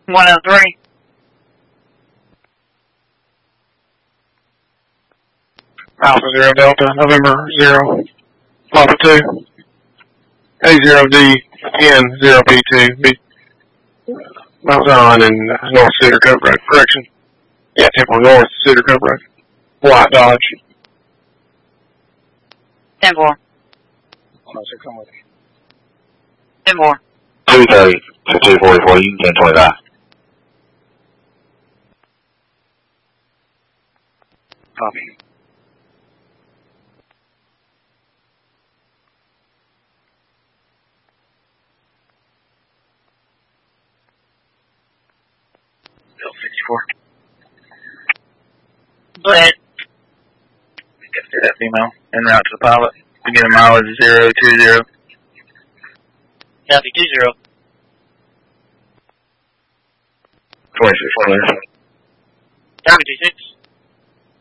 103. Alpha 0 Delta, November 0, Papa 2. A0D, N0P2, be Mount Zion and North Cedar Cove Road. Correction. Yeah, Temple North, Cedar Cove Road. White Dodge. 10-4. 106, I'm with you. 10-4. 230 to 244, you can 1025. Copy. Bill 64. Split. Get through that female en route to the pilot. Beginning mileage 020. Copy 20. 26, clear. Copy 26.